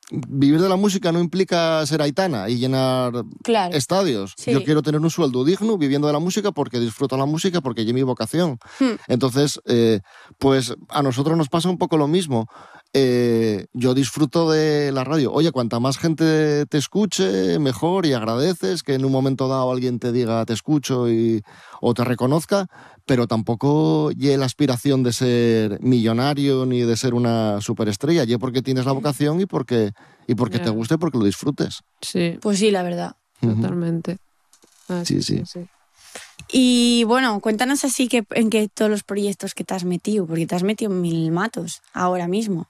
vivir de la música no implica ser Aitana y llenar estadios. Sí. Yo quiero tener un sueldo digno viviendo de la música porque disfruto la música, porque es mi vocación. Entonces, pues a nosotros nos pasa un poco lo mismo. Yo disfruto de la radio. Oye, cuanta más gente te escuche, mejor, y agradeces que en un momento dado alguien te diga te escucho o te reconozca, pero tampoco lleve la aspiración de ser millonario ni de ser una superestrella. Lleve porque tienes la vocación y porque te guste, porque lo disfrutes. Sí. Pues sí, la verdad. Totalmente. Sí. Y bueno, cuéntanos así en qué todos los proyectos que te has metido, porque te has metido en 1000 matos ahora mismo.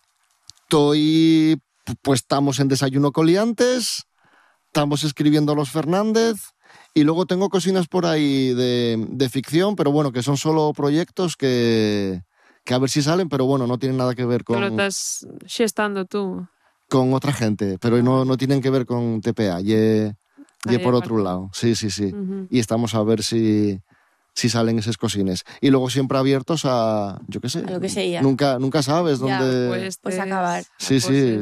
Estamos en Desayuno Coliantes, estamos escribiendo Los Fernández, y luego tengo cosinas por ahí de ficción, pero bueno, que son solo proyectos que a ver si salen, pero bueno, no tienen nada que ver con... Pero estás gestando tú. Con otra gente, pero no tienen que ver con TPA, y por otro lado. Sí. Uh-huh. Y estamos a ver si salen esas cosines. Y luego siempre abiertos a, yo qué sé. A lo que sea. Nunca sabes dónde... Pues acabar. Sí,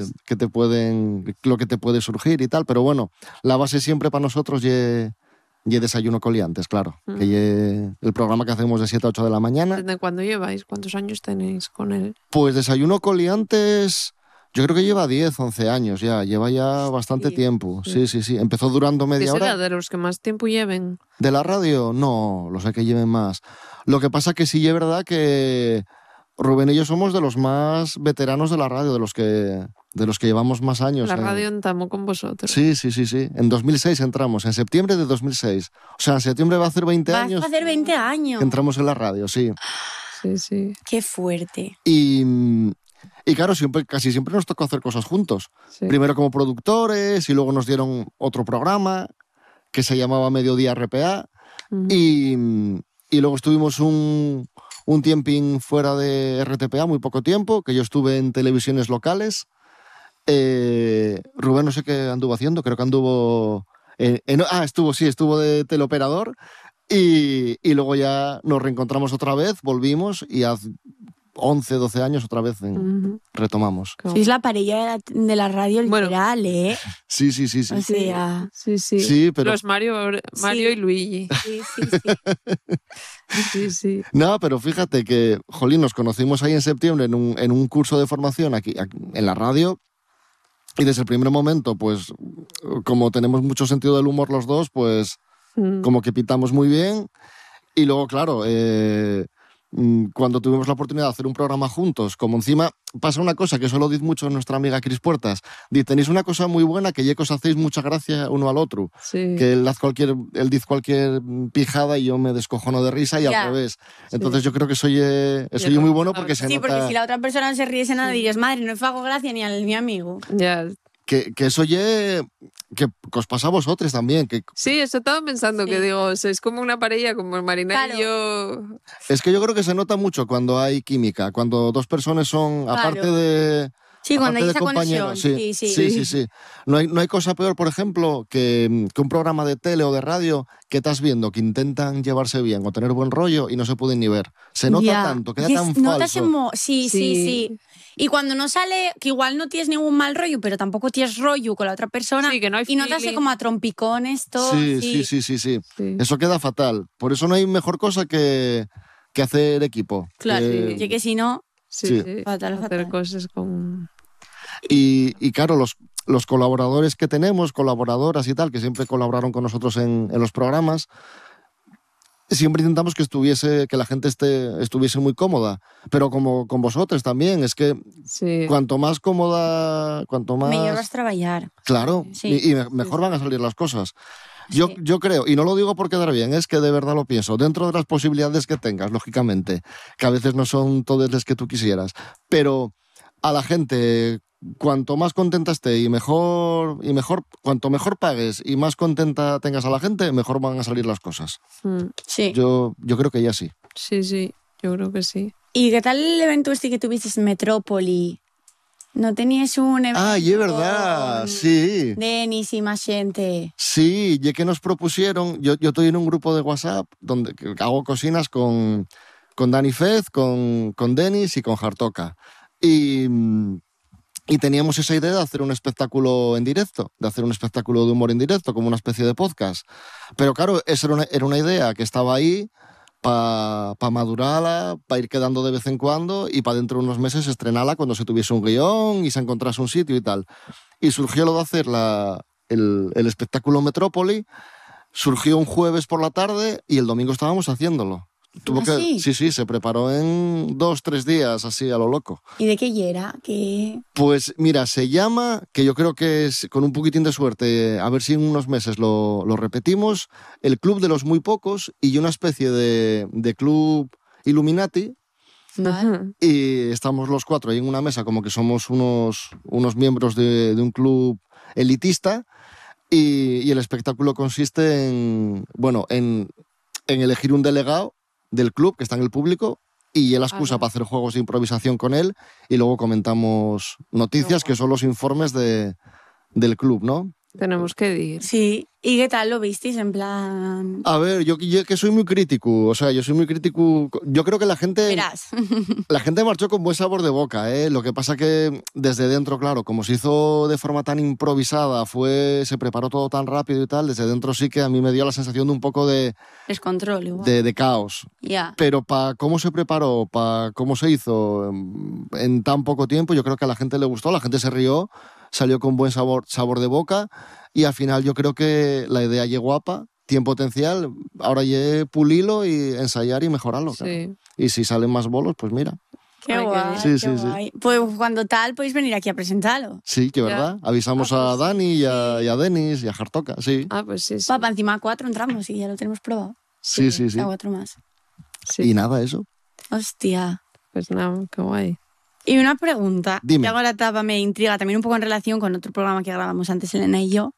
lo que te puede surgir y tal, pero bueno, la base siempre para nosotros y Desayuno Coliantes, claro. Que el programa que hacemos de 7 a 8 de la mañana. ¿Desde cuándo lleváis? ¿Cuántos años tenéis con él? Pues Desayuno Coliantes... Yo creo que lleva 10, 11 años ya, lleva ya bastante tiempo. Sí. Empezó durando media hora. ¿Es de los que más tiempo lleven? ¿De la radio? No, lo sé que lleven más. Lo que pasa que sí es verdad que Rubén y yo somos de los más veteranos de la radio, de los que llevamos más años. La radio entramos con vosotros. Sí. En 2006 entramos, en septiembre de 2006. O sea, en septiembre va a hacer 20 años. Va a hacer 20 años. Entramos en la radio, sí. Sí. Qué fuerte. Y claro, casi siempre nos tocó hacer cosas juntos. Sí. Primero como productores y luego nos dieron otro programa que se llamaba Mediodía RPA. Uh-huh. Y luego estuvimos un tiempín fuera de RTPA, muy poco tiempo, que yo estuve en televisiones locales. Rubén no sé qué anduvo haciendo, creo que anduvo... estuvo de teleoperador. Y luego ya nos reencontramos otra vez, volvimos y hace 11, 12 años otra vez retomamos. Sois la parella de la radio literal, ¿eh? Sí. O sea... Sí, pero... Los Mario y Luigi. Sí. No, pero fíjate que, jolín, nos conocimos ahí en septiembre en un curso de formación aquí en la radio. Y desde el primer momento, pues, como tenemos mucho sentido del humor los dos, pues, como que pitamos muy bien. Y luego, claro... cuando tuvimos la oportunidad de hacer un programa juntos, como encima pasa una cosa que eso lo dice mucho nuestra amiga Cris Puertas, dice, tenéis una cosa muy buena que os hacéis mucha gracia uno al otro, que él dice cualquier pijada y yo me descojono de risa y al revés. Entonces yo creo que soy muy bueno porque se nota... Sí, porque si la otra persona se riese nada dirías, madre, no hago gracia ni al mi amigo. Ya. Que eso que os pasa a vosotros también. Sí, eso estaba pensando, que digo, es como una pareja, como el Marina y yo. Es que yo creo que se nota mucho cuando hay química, cuando dos personas son, aparte de... Sí, cuando hay esa conexión. Sí. No hay cosa peor, por ejemplo, que un programa de tele o de radio que estás viendo que intentan llevarse bien o tener buen rollo y no se pueden ni ver. Se nota tanto, queda tan falso. Sí. Y cuando no sale, que igual no tienes ningún mal rollo, pero tampoco tienes rollo con la otra persona, que no hay y notas como a trompicones todo. Sí. Eso queda fatal. Por eso no hay mejor cosa que hacer equipo. Claro, y que si no... Sí. Fatal. Hacer cosas con... Y claro, los colaboradores que tenemos, colaboradoras y tal, que siempre colaboraron con nosotros en los programas, siempre intentamos que la gente estuviese muy cómoda, pero como con vosotros también, es que cuanto más cómoda, cuanto más... Mejor vas a trabajar. Claro, y mejor van a salir las cosas. Yo creo, y no lo digo por quedar bien, es que de verdad lo pienso, dentro de las posibilidades que tengas, lógicamente, que a veces no son todas las que tú quisieras, pero a la gente, cuanto más contenta esté y cuanto mejor pagues y más contenta tengas a la gente, mejor van a salir las cosas. Sí. Yo creo que ya sí. Sí, yo creo que sí. ¿Y qué tal el evento que tuviste en Metrópoli? ¿No tenías un evento? Y es verdad, sí. Denis y más gente. Sí, ya que nos propusieron, yo estoy en un grupo de WhatsApp donde hago cocinas con Dani Fez, con Denis y con Hartoka. Y Y teníamos esa idea de hacer un espectáculo en directo, de hacer un espectáculo de humor en directo, como una especie de podcast. Pero claro, esa era una idea que estaba ahí para madurarla, para ir quedando de vez en cuando y para dentro de unos meses estrenarla cuando se tuviese un guión y se encontrase un sitio y tal. Y surgió lo de hacer el espectáculo Metrópoli, surgió un jueves por la tarde y el domingo estábamos haciéndolo. Sí, se preparó en 2-3 días, así a lo loco. ¿Y de qué era? ¿Qué? Pues mira, se llama, que yo creo que es con un poquitín de suerte, a ver si en unos meses lo repetimos, el Club de los Muy Pocos y una especie de club Illuminati. Vale. Y estamos los 4 ahí en una mesa como que somos unos miembros de un club elitista y el espectáculo consiste en elegir un delegado del club que está en el público y él excusa para hacer juegos de improvisación con él y luego comentamos noticias que son los informes del club, ¿no? Tenemos que ir. Sí. ¿Y qué tal lo visteis? En plan... A ver, yo que soy muy crítico, o sea, yo soy muy crítico. Yo creo que la gente... Verás. La gente marchó con buen sabor de boca, ¿eh? Lo que pasa que desde dentro, claro, como se hizo de forma tan improvisada, se preparó todo tan rápido y tal, desde dentro sí que a mí me dio la sensación de un poco de... Descontrol igual. De caos. Ya. Pero para cómo se preparó, para cómo se hizo en tan poco tiempo, yo creo que a la gente le gustó, la gente se rió, salió con buen sabor de boca y al final yo creo que la idea llegó guapa, tiene potencial, ahora ya pulirlo y ensayar y mejorarlo. Sí. Claro. Y si salen más bolos, pues mira. Qué Ay, qué guay, bien. Sí, qué sí, sí. guay. Pues cuando tal, podéis venir aquí a presentarlo. Sí, que Ya. verdad. Avisamos a Dani y a Denis y a Hartoka, sí. Ah, pues sí. Papá, encima 4 entramos y ya lo tenemos probado. Sí. A 4 más. Sí. Y nada, eso. Hostia. Pues nada, qué guay. Y una pregunta, Dime. que ahora tapa me intriga también un poco en relación con otro programa que grabamos antes, Elena y yo.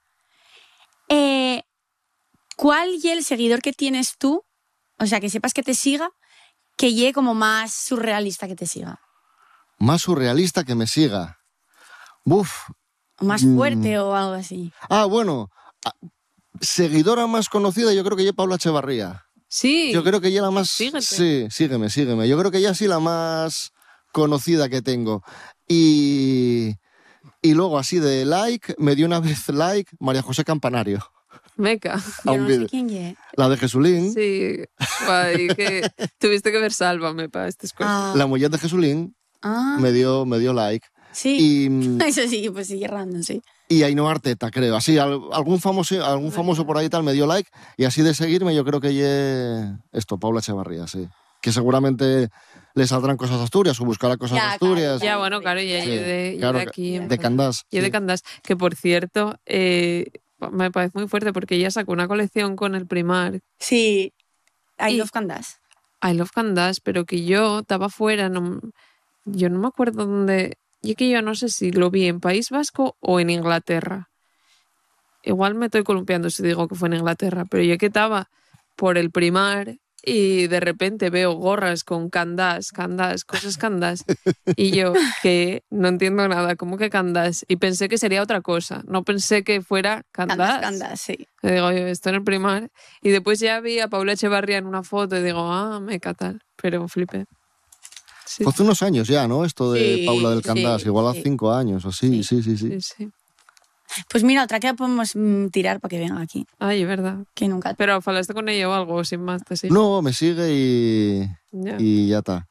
¿Cuál y el seguidor que tienes tú, o sea, que sepas que te siga, que llegue como más surrealista que te siga? Más surrealista que me siga. Buf. O más fuerte o algo así. Ah, bueno. Seguidora más conocida, yo creo que ya Paula Echevarría. Sí. Yo creo que ya la más... Síguete. Sí, sígueme. Yo creo que ya sí la más conocida que tengo. Y luego así de like, me dio una vez like María José Campanario. Meca. Yo un no sé vídeo. quién llegue. La de Jesulín, Sí. Guay, que tuviste que ver Sálvame para estas cosas. Ah, la mujer de Jesulín, me dio like. sí. Y, Eso sí, pues sigue random, sí. y Ainhoa Arteta, creo. Así, algún famoso por ahí tal me dio like. Y así de seguirme, yo creo que esto, Paula Echevarría, sí. Que seguramente le saldrán cosas de Asturias o buscará cosas Ya, de Asturias. Ya, bueno, claro, ya Sí, yo de claro, aquí. de Candás. Yo de sí. Candás, que por cierto, me parece muy fuerte porque ella sacó una colección con el Primar, Sí. I Y- love Candas. I Love Candás, pero que yo estaba fuera, yo no me acuerdo dónde, y que yo no sé si lo vi en País Vasco o en Inglaterra. Igual me estoy columpiando si digo que fue en Inglaterra, pero yo que estaba por el Primar y de repente veo gorras con cosas candás, y yo que no entiendo nada, ¿cómo que candás? Y pensé que sería otra cosa, no pensé que fuera candás. Candas, sí. Y digo, oye, esto en el Primar. Y después ya vi a Paula Echevarría en una foto y digo, meca tal, pero flipé. Sí, Fue hace unos años ya, ¿no? Esto de Sí, Paula del sí, Candás, igual a sí. 5 años o así. Sí. sí, sí. Pues mira, otra que podemos tirar para que venga aquí. Ay, es verdad. Que nunca... Pero falaste con ella o algo, sin más, te sigo. No, me sigue Ya. y ya está.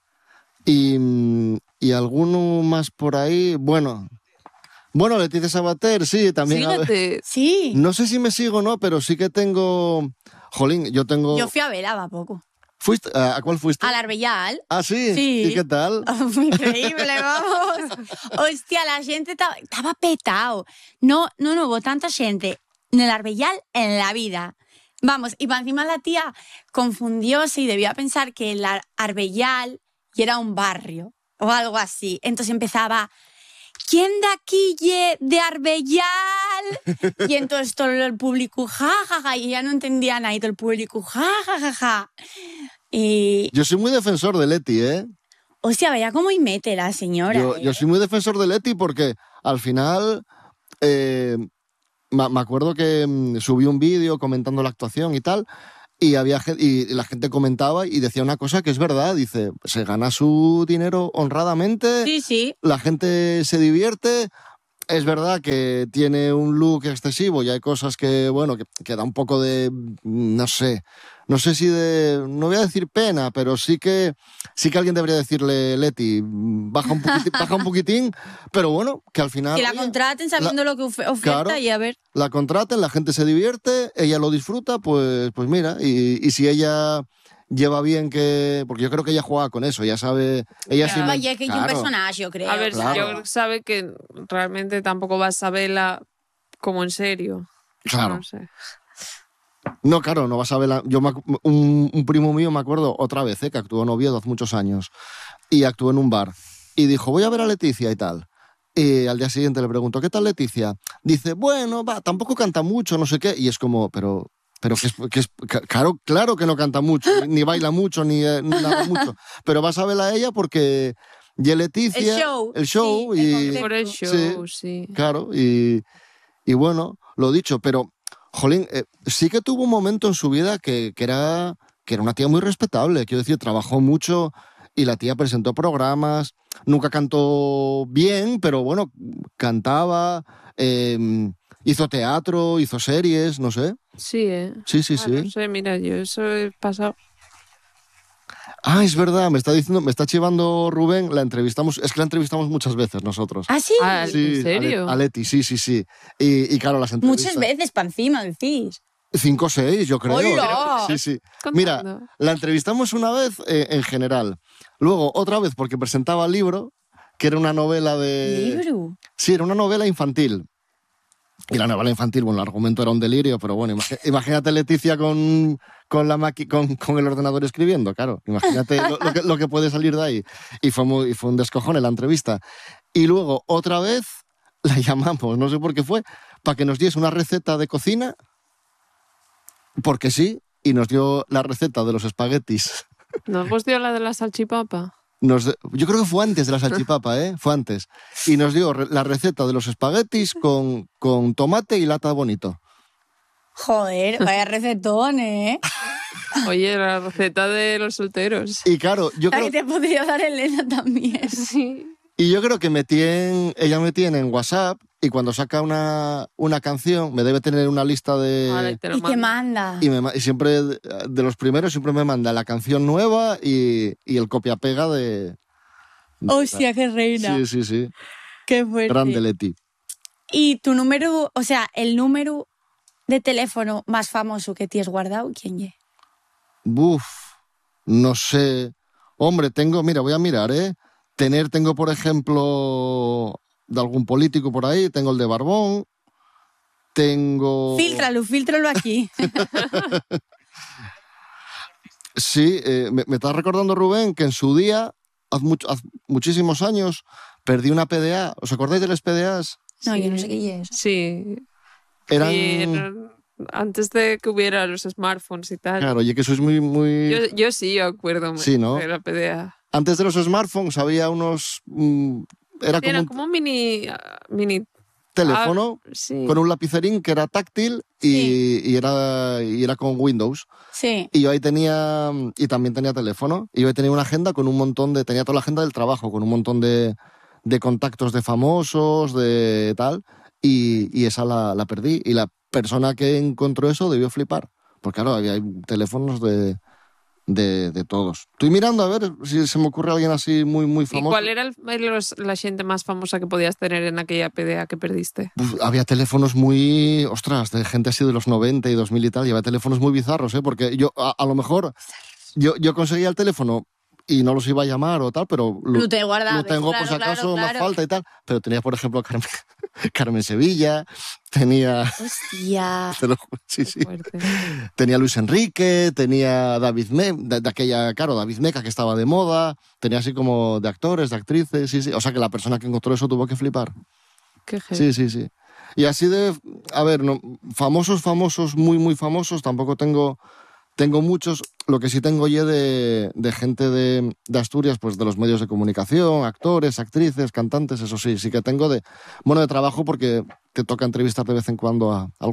Y alguno más por ahí, bueno, Leticia Sabater, sí, también. A ver, Síguete. Sí. no sé si me sigo o no, pero sí que tengo... Jolín, yo tengo... Yo fui a verla, ¿a poco? ¿Fuiste? ¿A cuál fuiste? Al Arbellal. Ah, sí. Sí. ¿Y qué tal? Increíble, vamos. Hostia, la gente estaba petado. No hubo tanta gente en el Arbellal en la vida. Vamos, y para encima la tía confundióse y debía pensar que el Arbellal era un barrio o algo así. Entonces empezaba, ¿quién de aquí de Arbellal? Y entonces todo el público, ja, y ella no entendía nada y todo el público, ja. Y, Yo soy muy defensor de Leti, ¿eh? hostia, vaya cómo y mete la señora. Yo soy muy defensor de Leti porque al final me acuerdo que subí un vídeo comentando la actuación y tal y y la gente comentaba y decía una cosa que es verdad, dice, se gana su dinero honradamente, Sí, sí. la gente se divierte. Es verdad que tiene un look excesivo y hay cosas que, bueno, que da un poco de, no sé si no voy a decir pena, pero sí que alguien debería decirle, Leti, baja un poquitín, pero bueno, que al final... Que la oye, contraten sabiendo lo que oferta claro, y a ver. la contraten, la gente se divierte, ella lo disfruta, pues mira, y si ella lleva bien que... Porque yo creo que ella juega con eso, ya sabe... Ella sí Claro, oye, que hay un claro. personaje, yo creo. A ver, Claro. yo sabe que realmente tampoco vas a verla como en serio. Claro. No sé. No, claro, no vas a verla. Un primo mío, me acuerdo, otra vez, que actuó en Oviedo hace muchos años, y actuó en un bar. Y dijo, voy a ver a Leticia y tal. Y al día siguiente le pregunto, ¿qué tal Leticia? Dice, bueno, tampoco canta mucho, no sé qué. Y es como, pero claro que no canta mucho, ni baila mucho, ni nada mucho. Pero vas a verla a ella porque... Y Leticia... El show, y... el Por el show, sí. Claro, y bueno, lo dicho, pero, jolín, sí que tuvo un momento en su vida que era una tía muy respetable. Quiero decir, trabajó mucho y la tía presentó programas, nunca cantó bien, pero bueno, cantaba, hizo teatro, hizo series, no sé. Sí, Sí, sí, Ah, sí. No sé, mira, yo eso he pasado. Ah, es verdad, me está chivando Rubén, la entrevistamos, es que la entrevistamos muchas veces nosotros. ¿Ah, sí? Ah, Sí, ¿en serio? A Leti, sí, sí, sí. Y claro, las entrevistas... Muchas veces, pa' encima, decís. 5 o 6, yo creo. ¡Hola! Sí, sí. Contando. Mira, la entrevistamos una vez en general. Luego, otra vez, porque presentaba el libro, que era una novela de... ¿Libro? Sí, era una novela infantil. Y la novela infantil, bueno, el argumento era un delirio, pero bueno, imagínate Leticia con el ordenador escribiendo, claro. Imagínate lo que puede salir de ahí. Y fue un descojón la entrevista. Y luego, otra vez, la llamamos, no sé por qué fue, para que nos diese una receta de cocina, porque sí, y nos dio la receta de los espaguetis. ¿No os dio la de la salchipapa? Yo creo que fue antes de la salchipapa, ¿eh? Fue antes. Y nos dio la receta de los espaguetis con tomate y lata bonito. Joder, vaya recetón, ¿eh? Oye, la receta de los solteros. Y claro, yo La creo, que te podría dar Elena también. Sí. que ella me tiene en WhatsApp y cuando saca una canción me debe tener una lista Vale, de... te lo Y te mando. manda. Y siempre, de los primeros, siempre me manda la canción nueva y el copia-pega de... Hostia, qué reina. Sí, sí, sí. Qué fuerte. Grande Leti. Y tu número, o sea, el número de teléfono más famoso que tienes guardado, ¿quién es? Buf, no sé. Hombre, mira, voy a mirar, ¿eh? Tengo, por ejemplo, de algún político por ahí, tengo el de Barbón, tengo... Fíltralo aquí. Sí, me estás recordando, Rubén, que en su día, hace muchísimos años, perdí una PDA. ¿Os acordáis de las PDAs? No, Sí. yo no sé qué es. Sí. Eran... Sí, antes de que hubiera los smartphones y tal. Claro, oye, que sois muy... Yo sí, yo acuerdo Sí, ¿no? de la PDA. Antes de los smartphones había unos... era Sí, como era un como un mini teléfono sí. con un lapicerín que era táctil y era con Windows. Sí. Y yo ahí tenía, y también tenía teléfono, y yo ahí tenía una agenda con un montón tenía toda la agenda del trabajo, con un montón de contactos de famosos, de tal, y esa la perdí. Y la persona que encontró eso debió flipar, porque claro, hay teléfonos de todos. Estoy mirando a ver si se me ocurre alguien así muy, muy ¿Y famoso. cuál era la gente más famosa que podías tener en aquella PDA que perdiste? Pues había teléfonos muy, ostras, de gente así de los 90 y 2000 y tal, y había teléfonos muy bizarros, ¿eh? Porque yo, a lo mejor, yo conseguía el teléfono y no los iba a llamar o tal, pero Lo te guardabas, lo tengo por si claro, acaso claro. más falta y tal. Pero tenía, por ejemplo, Carmen Sevilla, tenía... Hostia. te lo juro, sí, sí. Fuerte. Tenía Luis Enrique, tenía David de aquella, claro, David Meca que estaba de moda, tenía así como de actores, de actrices, sí, sí. O sea que la persona que encontró eso tuvo que flipar. Qué Sí, heavy. sí, sí. Y así a ver, no, famosos, muy, muy famosos, tampoco tengo muchos. Lo que sí tengo ya de gente de Asturias, pues de los medios de comunicación, actores, actrices, cantantes, eso sí que tengo de trabajo porque te toca entrevistar de vez en cuando a alguno.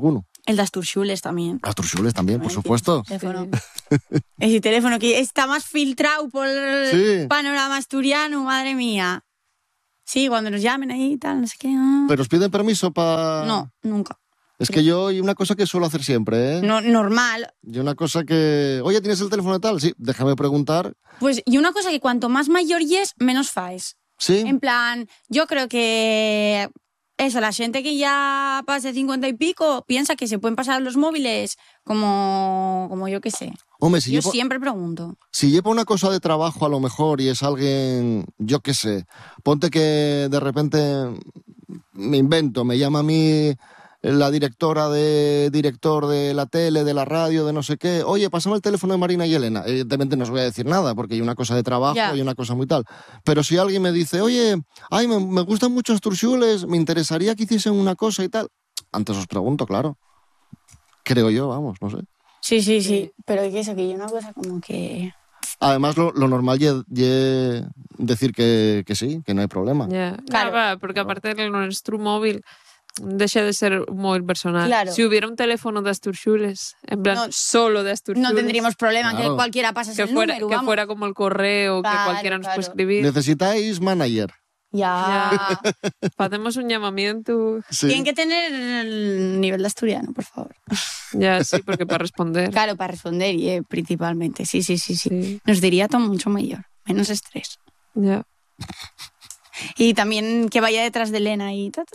El de Asturxules también. Asturxules también, por supuesto. Teléfono. Ese teléfono que está más filtrado por el Sí. panorama asturiano, madre mía. Sí, cuando nos llamen ahí y tal, no sé qué. Pero os piden permiso para... No, nunca. Es que yo, y una cosa que suelo hacer siempre, ¿eh? No, normal. Y una cosa que... Oye, ¿tienes el teléfono de tal? Sí, déjame preguntar. Pues, y una cosa que cuanto más mayor es, menos faes. ¿Sí? En plan, yo creo que eso, la gente que ya pase 50 y pico piensa que se pueden pasar los móviles como yo qué sé. Hombre, si Yo llevo, siempre pregunto. si llevo una cosa de trabajo a lo mejor y es alguien, yo qué sé, ponte que de repente me invento, me llama a mí la director de la tele, de la radio, de no sé qué, oye, pásame el teléfono de Marina y Elena. Evidentemente no os voy a decir nada porque hay una cosa de trabajo Ya. y una cosa muy tal. Pero si alguien me dice, oye, ay, me gustan mucho Asturxules, me interesaría que hiciesen una cosa y tal, antes os pregunto, claro. Creo yo, vamos, no sé. Sí. Pero que eso, que hay una cosa como que... Además, lo normal es decir que sí, que no hay problema. Ya. Claro. Claro, porque aparte del nuestro móvil deja de ser un móvil personal. Claro. Si hubiera un teléfono de Asturxules, en plan No, solo de Asturxules, No tendríamos problema Claro. que cualquiera pase que el fuera, número, que vamos. fuera como el correo, que Claro, cualquiera nos claro. puede escribir. Necesitáis manager. Ya. Hacemos un llamamiento. Sí. Tienen que tener el nivel de asturiano, por favor. Ya, sí, porque para responder. Claro, para responder, y principalmente. Sí. Sí, Nos diría todo mucho mayor, menos estrés. ya. Y también que vaya detrás de Elena y tal.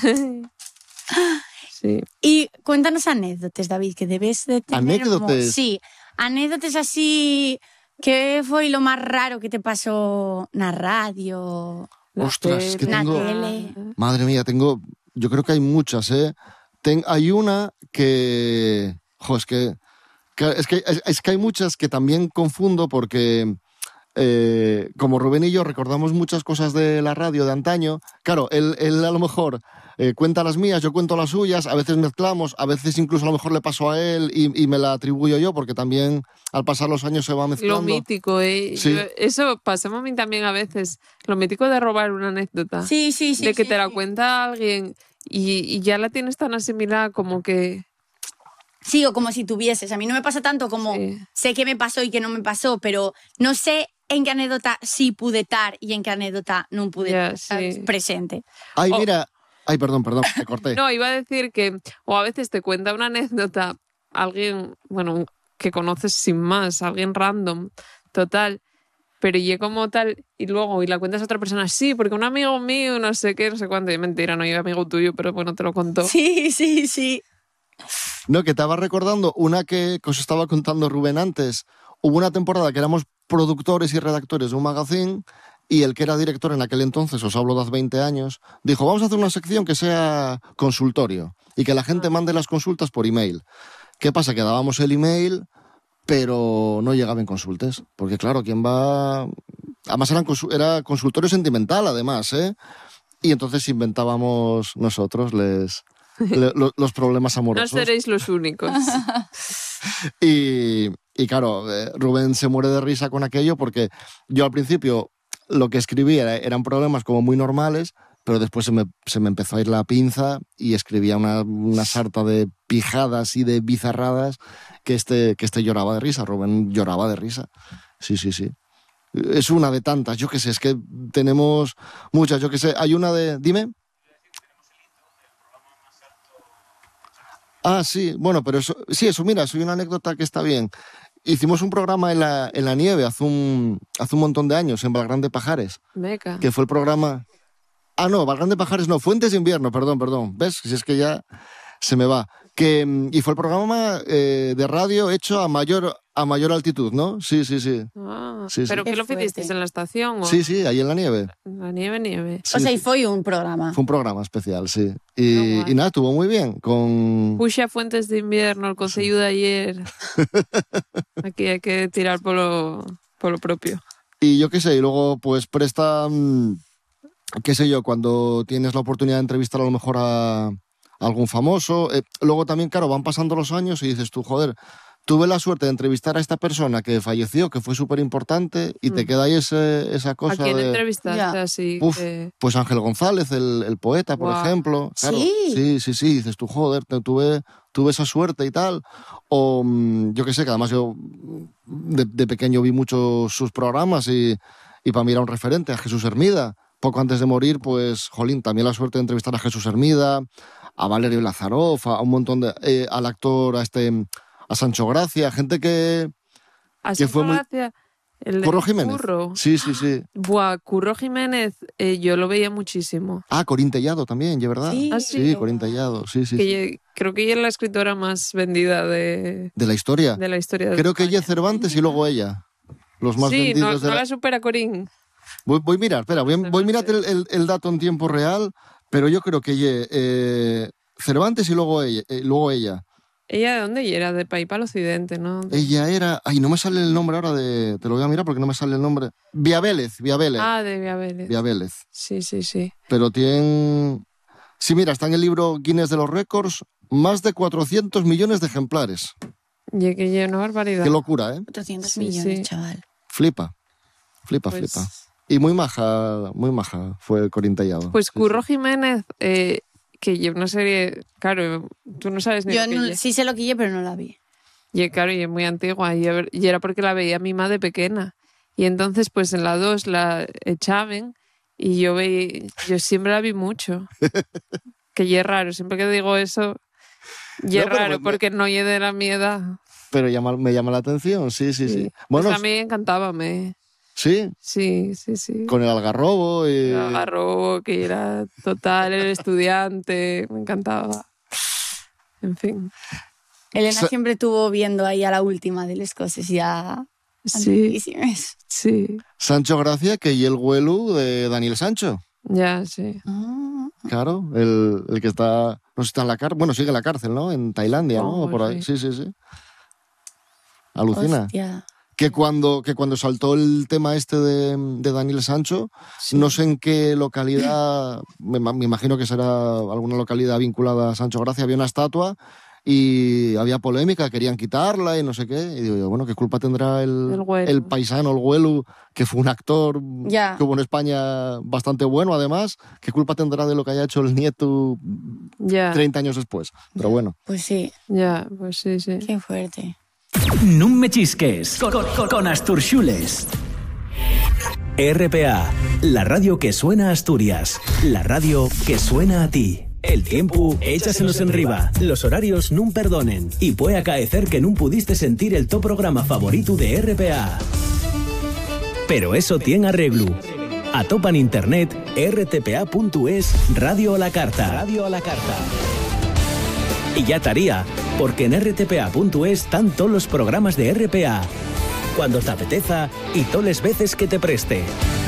Sí. Y cuéntanos anécdotas, David, que debes de tener... ¿Anécdotas? Sí, anécdotas así... ¿Qué fue lo más raro que te pasó na radio? Ostras, es que Na tengo... tele. Madre mía, yo creo que hay muchas, ¿eh? Hay una que... Jo, es que hay muchas que también confundo porque... como Rubén y yo recordamos muchas cosas de la radio de antaño, claro, él a lo mejor cuenta las mías, yo cuento las suyas, a veces mezclamos, a veces incluso a lo mejor le pasó a él y me la atribuyo yo, porque también al pasar los años se va mezclando. Lo mítico, ¿eh? Sí. Eso pasa a mí también a veces. Lo mítico de robar una anécdota. Sí. De que sí, te la sí. cuenta alguien y ya la tienes tan asimilada como que... Sí, o como si tuvieses. A mí no me pasa tanto como Sí. sé qué me pasó y qué no me pasó, pero no sé en qué anécdota sí pude estar y en qué anécdota no pude Ya, estar sí. presente. Ay, Oh. mira... Ay, perdón, te corté. No, iba a decir que, o a veces te cuenta una anécdota alguien, bueno, que conoces sin más, alguien random, total, pero y como tal, y luego, y la cuentas a otra persona, sí, porque un amigo mío, no sé qué, no sé cuánto, y mentira, no, yo amigo tuyo, pero bueno, te lo contó. Sí. No, que estaba recordando una que os estaba contando Rubén antes. Hubo una temporada que éramos productores y redactores de un magazine y el que era director en aquel entonces, os hablo de hace 20 años, dijo, vamos a hacer una sección que sea consultorio y que la gente mande las consultas por email. ¿Qué pasa? Que dábamos el email, pero no llegaban consultas. Porque claro, ¿quién va...? Además era consultorio sentimental, además, ¿eh? Y entonces inventábamos nosotros los problemas No amorosos. seréis los únicos. Y claro, Rubén se muere de risa con aquello porque yo al principio lo que escribía eran problemas como muy normales, pero después se me empezó a ir la pinza y escribía una sarta de pijadas y de bizarradas que este lloraba de risa. Rubén lloraba de risa. Sí. Es una de tantas, yo qué sé, es que tenemos muchas, yo qué sé. Hay una de... Dime. Ah, sí, bueno, pero eso, mira, soy una anécdota que está bien. Hicimos un programa en la nieve hace un montón de años, en Valgrande Pajares, Meca. que fue el programa... Ah, no, Valgrande Pajares no, Fuentes de Invierno, perdón. ¿Ves? Si es que ya se me va. Y fue el programa de radio hecho a mayor altitud, ¿no? Sí. Ah, Sí, sí. ¿pero Qué qué lo fuerte. hicisteis en la estación? O... Sí, ahí en la nieve. La nieve. Sí, O sea, y sí. fue un programa. Fue un programa especial, sí. Qué guay. Y nada, estuvo muy bien. Puxa Fuentes de Invierno, el concello de ayer. Aquí hay que tirar por lo propio. Y yo qué sé, y luego pues presta, qué sé yo, cuando tienes la oportunidad de entrevistar a lo mejor a algún famoso. Luego también, claro, van pasando los años y dices tú, joder, tuve la suerte de entrevistar a esta persona que falleció, que fue súper importante, y te queda ahí esa ¿A cosa quién de... entrevistaste Ya. así? Uf, pues Ángel González, el poeta, por Guau. ejemplo. Claro, Sí. sí, dices tú, joder, tuve esa suerte y tal. O yo qué sé, que además yo de pequeño vi muchos sus programas y para mí era un referente, a Jesús Hermida. Poco antes de morir, pues, jolín, también la suerte de entrevistar a Jesús Hermida, a Valerio Lazarov, a un montón de... al actor, a Sancho Gracia, gente que Así fue muy- gracia. El de Curro Jiménez. Curro. Sí. Buah, Curro Jiménez, yo lo veía muchísimo. Ah, Corín Tellado también, ¿de verdad? Sí. Ah, Sí, Corín Tellado, sí. Creo que ella es la escritora más vendida de De la historia. la historia de Creo que ella España. Cervantes y luego ella. Los más Sí, no, vendidos de no la... la supera Corín. Voy a mirar, espera, voy a mirar el dato en tiempo real, pero yo creo que ella, Cervantes y luego ella. ¿Ella de dónde? Y era de País para el Occidente, ¿no? Ella era... Ay, no me sale el nombre ahora de... Te lo voy a mirar porque no me sale el nombre. Vía Vélez. Ah, de Viavélez. Vía Vélez. Sí. Pero tiene... Sí, mira, está en el libro Guinness de los Récords, más de 400 millones de ejemplares. Y que ya una barbaridad. Qué locura, ¿eh? 400 Sí, millones, sí. chaval. Flipa. Pues- Y muy maja fue Corín Tellado. Pues Sí, Curro Jiménez, que lleva una serie, claro, tú no sabes ni Yo lo que no- lle- sí sé lo que llevo, pero no la vi. Y claro, y es muy antigua, y era porque la veía mi madre pequeña. Y entonces, pues en la 2 la echaban, y yo siempre la vi mucho. Que y es raro, siempre que digo eso, y No, es pero raro, me- porque no es de la mi edad. Pero me llama la atención, sí. Bueno, Pues a mí encantaba, sí, sí. con el algarrobo y... El agarró, que era total, el estudiante, me encantaba. En fin. Elena Sa- siempre estuvo viendo ahí a la última de las cosas ya Sí, antiquísimas. sí, Sancho Gracia, que y el Güelu de Daniel Sancho. ya, sí. Ah, Claro, el que está... No sé si está en la cárcel. Bueno, sigue en la cárcel, ¿no? En Tailandia, ¿no? Oh, Por ahí. sí. Sí. Alucina. hostia. Que cuando saltó el tema de Daniel Sancho, no sé en qué localidad, me imagino que será alguna localidad vinculada a Sancho Gracia, había una estatua y había polémica, querían quitarla y no sé qué. Y digo yo, bueno, ¿qué culpa tendrá El Güelu. el paisano, el Güelu, que fue un actor Ya. que hubo en España bastante bueno además? ¿Qué culpa tendrá de lo que haya hecho el nieto Ya, 30 años después? Pero bueno. Pues sí, ya, pues sí. qué fuerte. No me chisques con Astur Xules. RPA, la radio que suena a Asturias, la radio que suena a ti. El tiempo, échasenos en riba. Los horarios nun perdonen. Y puede acaecer que nun pudiste sentir el top programa favorito de RPA. Pero eso tiene arreglo. Atopa en internet rtpa.es Radio a la Carta. Radio a la Carta. Y ya estaría, porque en rtpa.es están todos los programas de RPA. Cuando te apeteza y todas las veces que te preste.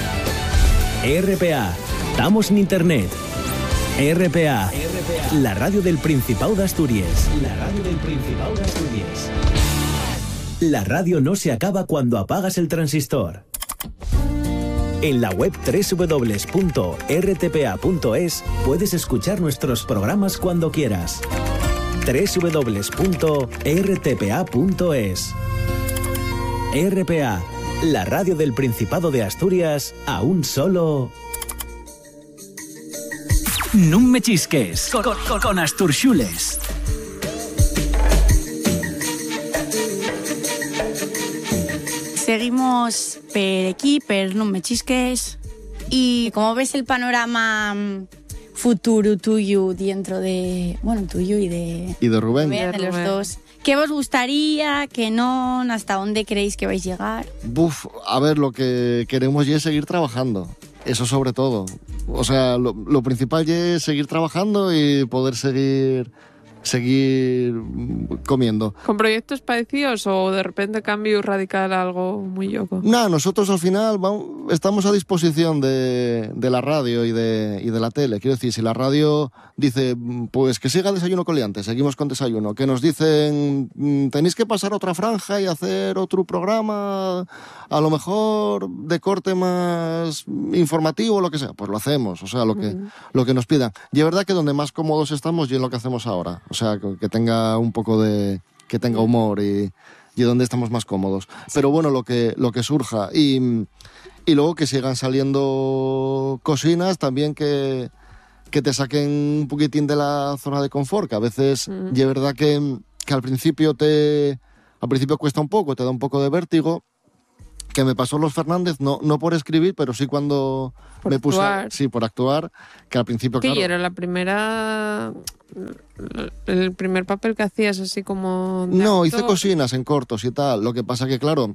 RPA, estamos en internet. RPA, la radio del Principado de Asturias. La radio del Principado de Asturias. La radio no se acaba cuando apagas el transistor. En la web www.rtpa.es puedes escuchar nuestros programas cuando quieras. www.rtpa.es. RPA, la radio del Principado de Asturias, a un solo... No me chisques con Astur Xules. Seguimos per aquí, per No me chisques. Y como ves el panorama futuro tuyo dentro de... Bueno, tuyo y de... Y de Rubén. de los Rubén. dos. ¿Qué os gustaría? ¿Qué no? ¿Hasta dónde creéis que vais a llegar? Buf, a ver, lo que queremos ya es seguir trabajando. Eso sobre todo. O sea, lo principal ya es seguir trabajando y poder seguir comiendo. ¿Con proyectos parecidos o de repente cambio radical a algo muy loco? Nada, nosotros al final estamos a disposición de la radio y de la tele. Quiero decir, si la radio dice, pues que siga Desayuno con Liantes, seguimos con Desayuno. Que nos dicen, tenéis que pasar otra franja y hacer otro programa, a lo mejor de corte más informativo, lo que sea, pues lo hacemos. O sea, lo que nos pidan. Y es verdad que donde más cómodos estamos y en lo que hacemos ahora. O sea, que tenga un poco de que tenga humor y donde estamos más cómodos. Pero bueno, lo que surja. Y luego que sigan saliendo cocinas también que te saquen un poquitín de la zona de confort, que a veces y es verdad que al principio cuesta un poco, te da un poco de vértigo, que me pasó Los Fernández, no por escribir, pero sí cuando Por me puse actuar. sí, por actuar, que al principio, ¿Qué claro, era el primer papel que hacías así como de no, hice actor? cocinas en cortos y tal. Lo que pasa que, claro,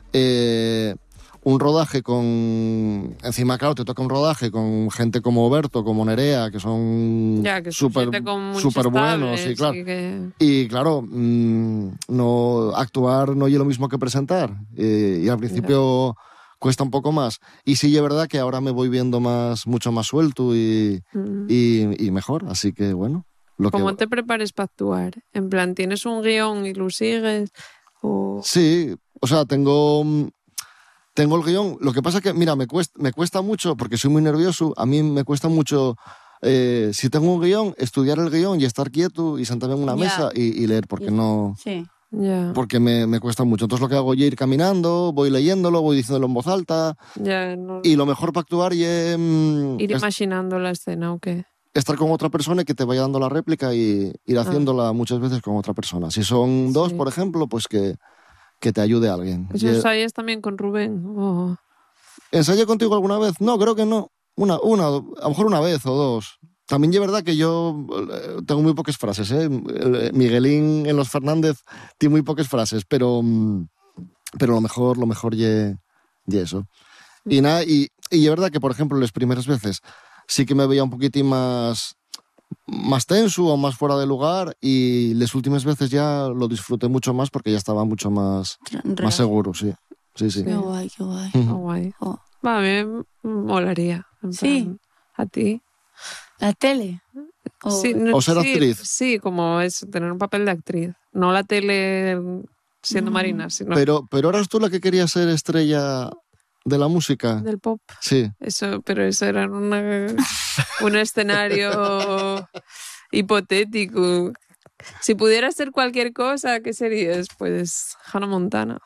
un rodaje encima, claro, te toca un rodaje con gente como Berto, como Nerea, que son Ya, que son súper gente con muchos súper buenos, tablets sí, claro. que- Y claro, no actuar no es lo mismo que presentar. Y al principio cuesta un poco más. Y sí, es verdad que ahora me voy viendo mucho más suelto y mejor. Así que bueno. ¿Cómo te prepares para actuar? En plan, ¿tienes un guión y lo sigues? O... Sí, o sea, tengo el guión. Lo que pasa que, mira, me cuesta mucho, porque soy muy nervioso, a mí me cuesta mucho, si tengo un guión, estudiar el guión y estar quieto y sentarme en una Ya. mesa y leer, porque no... Sí. Ya, Porque me cuesta mucho. Entonces lo que hago es ir caminando, voy leyéndolo, voy diciéndolo en voz alta. ya, no... Y lo mejor para actuar es Ir imaginando la escena, ¿o qué? estar con otra persona y que te vaya dando la réplica y ir haciéndola muchas veces con otra persona. Si son dos, Sí. por ejemplo, pues que te ayude alguien. ¿Eso ensayas también con Rubén? O... ¿Ensayé contigo alguna vez? No, creo que no. Una, a lo mejor una vez o dos. También es verdad que yo tengo muy pocas frases, ¿eh? Miguelín en Los Fernández tiene muy pocas frases, pero lo mejor ye eso. Y nada, y es verdad que, por ejemplo, las primeras veces sí que me veía un poquitín más tenso o más fuera de lugar, y las últimas veces ya lo disfruté mucho más porque ya estaba mucho más seguro, sí. Sí, sí. Qué guay, qué guay. Ah, guay. Oh. Va, a mí me molaría. En Sí. plan, ¿a ti? ¿La tele? O- Sí, O ser sí, actriz. Sí, como es tener un papel de actriz. No la tele siendo Marina, sino Pero eras tú la que quería ser estrella de la música. del pop. Sí. Pero eso era un escenario hipotético. Si pudieras ser cualquier cosa, ¿qué serías? Pues Hannah Montana.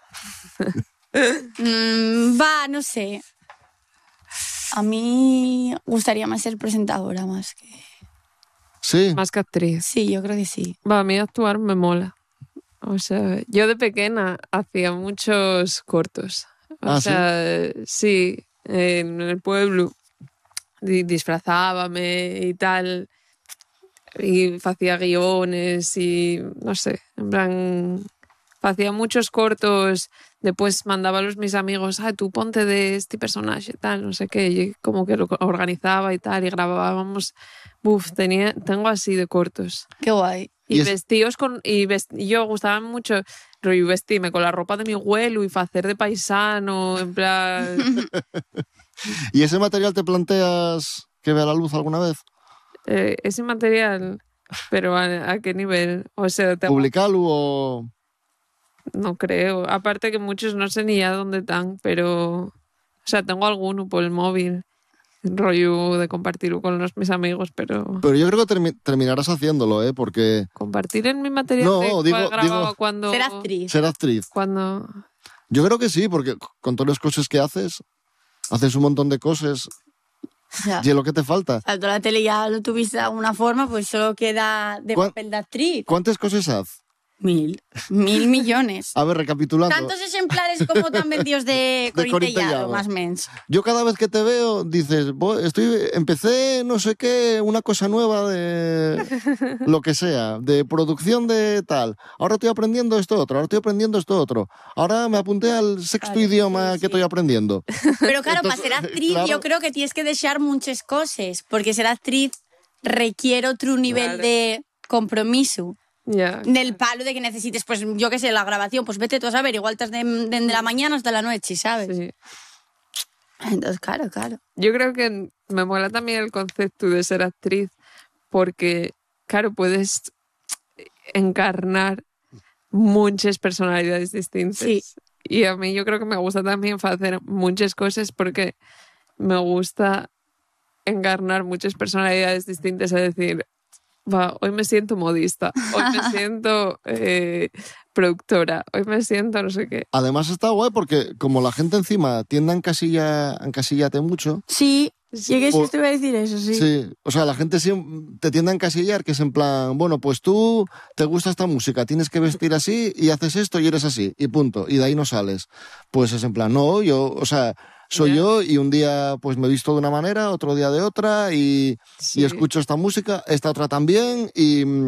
No sé. A mí gustaría más ser presentadora más que... Sí. Más que actriz. Sí, yo creo que sí. Va, a mí actuar me mola. O sea, yo de pequeña hacía muchos cortos. O sea, sí, en el pueblo disfrazábame y tal, y hacía guiones y no sé, en plan, hacía muchos cortos, después mandaba a mis amigos, tú ponte de este personaje, tal, no sé qué, y como que lo organizaba y tal, y grabábamos, tengo así de cortos. Qué guay. Y Y es- vestidos y yo gustaba mucho rollo vestirme con la ropa de mi abuelo y hacer de paisano, en plan... ¿Y ese material te planteas que vea la luz alguna vez? ese material, pero ¿a qué nivel? O sea, ¿Publicarlo o...? no creo. Aparte que muchos no sé ni ya dónde están, pero... O sea, tengo alguno por el móvil, rollo de compartirlo con mis amigos, pero... Pero yo creo que terminarás haciéndolo, ¿eh? Porque Compartir en mi material No, de digo- cuál grababa digo- cuando... Ser actriz. ser actriz. Cuando... Yo creo que sí, porque con todas las cosas que haces un montón de cosas Ya. y es lo que te falta. Salto la tele ya lo tuviste de alguna forma, pues solo queda de ¿Cuán- papel de actriz. ¿Cuántas cosas haces? 1000 millones. A ver, recapitulando. Tantos ejemplares como tan vendidos de De Corintellado, Corintellado. más o menos. Yo cada vez que te veo dices, empecé no sé qué, una cosa nueva de lo que sea, de producción de tal. Ahora estoy aprendiendo esto otro, ahora estoy aprendiendo esto otro. Ahora me apunté al sexto Claro, idioma sí, que estoy aprendiendo. Pero claro, Entonces, para ser actriz claro. yo creo que tienes que dejar muchas cosas, porque ser actriz requiere otro nivel Claro. de compromiso. Ya. Del palo de que necesites, pues yo qué sé, la grabación, pues vete tú a saber, igual estás de la mañana hasta la noche, ¿sabes? Sí. Entonces, claro. Yo creo que me mola también el concepto de ser actriz porque, claro, puedes encarnar muchas personalidades distintas. Sí. Y a mí yo creo que me gusta también hacer muchas cosas porque me gusta encarnar muchas personalidades distintas, es decir, hoy me siento modista, hoy me siento productora, hoy me siento no sé qué. Además está guay porque como la gente encima tiende a encasillarte mucho. Sí, llegué Pues- si te iba a decir eso, sí. Sí, o sea, la gente te tiende a encasillar, que es en plan, bueno, pues tú te gusta esta música, tienes que vestir así y haces esto y eres así, y punto, y de ahí no sales. Pues es en plan, no, yo, o sea, soy Ya. yo y un día pues me visto de una manera, otro día de otra y Sí. escucho esta música, esta otra también y